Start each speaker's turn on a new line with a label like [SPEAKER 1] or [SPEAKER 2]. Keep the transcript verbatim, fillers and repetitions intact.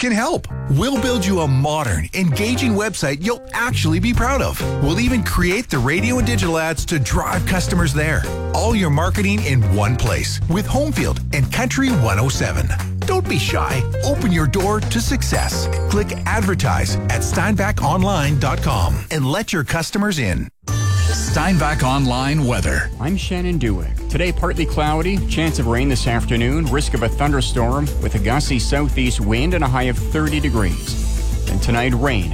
[SPEAKER 1] can help. We'll build you a modern, engaging website you'll actually be proud of. We'll even create the radio and digital ads to drive customers there. All your marketing in one place with Homefield and Country one oh seven. Don't be shy. Open your door to success. Click advertise at steinbach online dot com and let your customers in.
[SPEAKER 2] Steinbach Online weather.
[SPEAKER 3] I'm Shannon Dewick. Today, partly cloudy, chance of rain this afternoon, risk of a thunderstorm with a gusty southeast wind and a high of thirty degrees. And tonight, rain.